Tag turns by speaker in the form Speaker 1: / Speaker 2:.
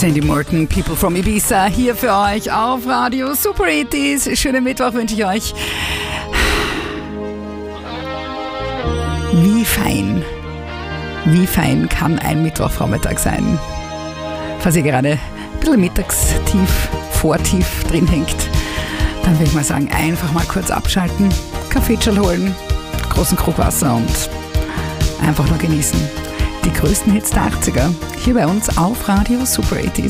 Speaker 1: Sandy Morton, People from Ibiza, hier für euch auf Radio Super 80s. Schönen Mittwoch wünsche ich euch. Wie fein kann ein Mittwochvormittag sein? Falls ihr gerade ein bisschen Mittagstief, Vortief drin hängt, dann würde ich mal sagen, einfach mal kurz abschalten, Kaffeetschal holen, großen Krug Wasser und einfach nur genießen. Die größten Hits der 80er, hier bei uns auf Radio Super 80s.